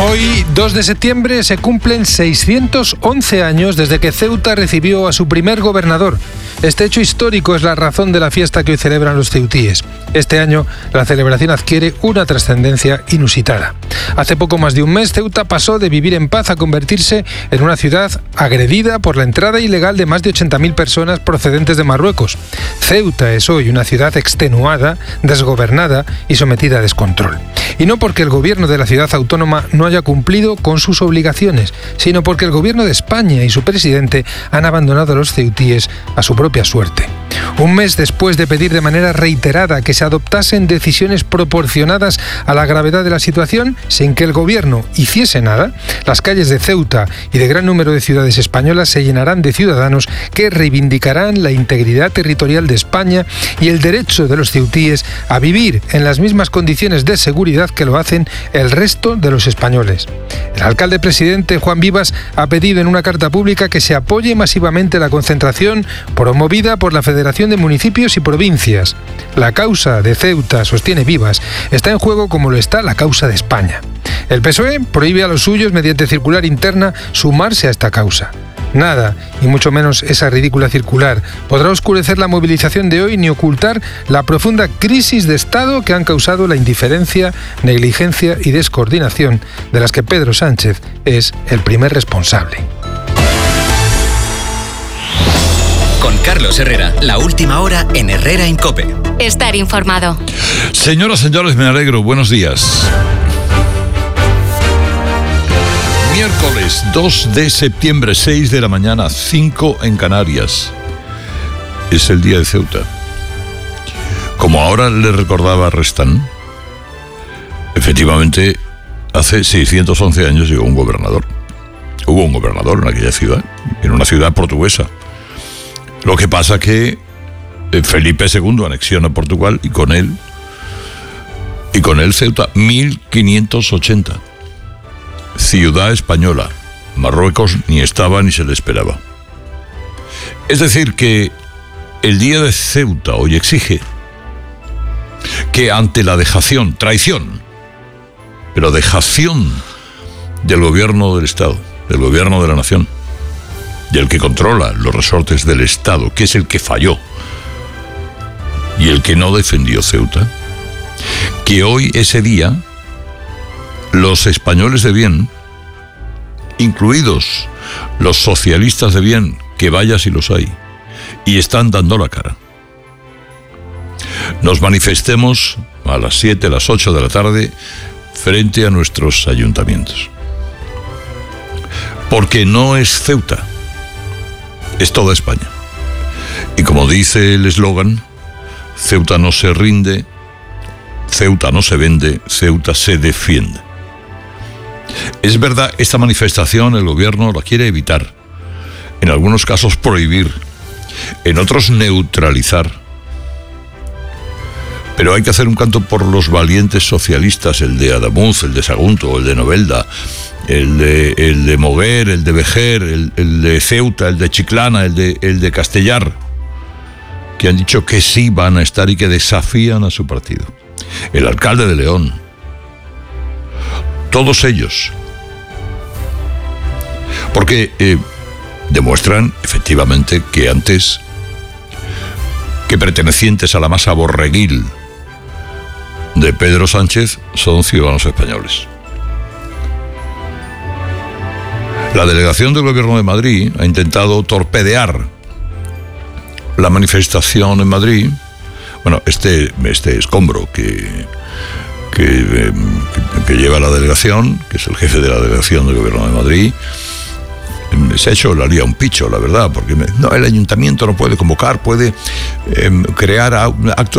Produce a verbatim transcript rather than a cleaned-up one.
Hoy, dos de septiembre, se cumplen seiscientos once años desde que Ceuta recibió a su primer gobernador. Este hecho histórico es la razón de la fiesta que hoy celebran los ceutíes. Este año, la celebración adquiere una trascendencia inusitada. Hace poco más de un mes, Ceuta pasó de vivir en paz a convertirse en una ciudad agredida por la entrada ilegal de más de ochenta mil personas procedentes de Marruecos. Ceuta es hoy una ciudad extenuada, desgobernada y sometida a descontrol. Y no porque el gobierno de la ciudad autónoma no haya cumplido con sus obligaciones, sino porque el gobierno de España y su presidente han abandonado a los ceutíes a su propia suerte. Un mes después de pedir de manera reiterada que se adoptasen decisiones proporcionadas a la gravedad de la situación, sin que el gobierno hiciese nada, las calles de Ceuta y de gran número de ciudades españolas se llenarán de ciudadanos que reivindicarán la integridad territorial de España y el derecho de los ceutíes a vivir en las mismas condiciones de seguridad que lo hacen el resto de los españoles. El alcalde presidente Juan Vivas ha pedido en una carta pública que se apoye masivamente la concentración promovida por la Federación de Municipios y Provincias. La causa de Ceuta, sostiene Vivas, está en juego como lo está la causa de España. El P S O E prohíbe a los suyos, mediante circular interna, sumarse a esta causa. Nada, y mucho menos esa ridícula circular, podrá oscurecer la movilización de hoy ni ocultar la profunda crisis de Estado que han causado la indiferencia, negligencia y descoordinación de las que Pedro Sánchez es el primer responsable. Con Carlos Herrera, la última hora en Herrera en COPE. Estar informado. Señoras, señores, me alegro. Buenos días. Miércoles dos de septiembre, seis de la mañana, cinco en Canarias. Es el día de Ceuta. Como ahora le recordaba Restán, efectivamente, hace seiscientos once años llegó un gobernador. Hubo un gobernador en aquella ciudad, en una ciudad portuguesa. Lo que pasa que Felipe segundo anexiona Portugal y con él, y con él Ceuta, mil quinientos ochenta. Ciudad española. Marruecos ni estaba ni se le esperaba. Es decir, que el día de Ceuta hoy exige que ante la dejación, traición, pero dejación del gobierno del Estado, del gobierno de la nación, del que controla los resortes del Estado, que es el que falló y el que no defendió Ceuta, que hoy ese día los españoles de bien, incluidos los socialistas de bien, que vaya si los hay, y están dando la cara, nos manifestemos a las siete, a las ocho de la tarde frente a nuestros ayuntamientos. Porque no es Ceuta, es toda España. Y como dice el eslogan, Ceuta no se rinde, Ceuta no se vende, Ceuta se defiende. Es verdad, esta manifestación el gobierno la quiere evitar, en algunos casos prohibir, en otros neutralizar. Pero hay que hacer un canto por los valientes socialistas, el de Adamuz, el de Sagunto, el de Novelda, el de, el de Moguer, el de Vejer, el, el de Ceuta, el de Chiclana, el de, el de Castellar, que han dicho que sí van a estar y que desafían a su partido. El alcalde de León. Todos ellos. Porque eh, demuestran efectivamente que antes que pertenecientes a la masa borreguil de Pedro Sánchez son ciudadanos españoles. La delegación del gobierno de Madrid ha intentado torpedear la manifestación en Madrid. Bueno, este, este escombro que... Que, eh, que, que lleva la delegación, que es el jefe de la delegación del gobierno de Madrid, eh, se ha hecho la lía un picho, la verdad, porque me, no, el ayuntamiento no puede convocar, puede eh, crear actos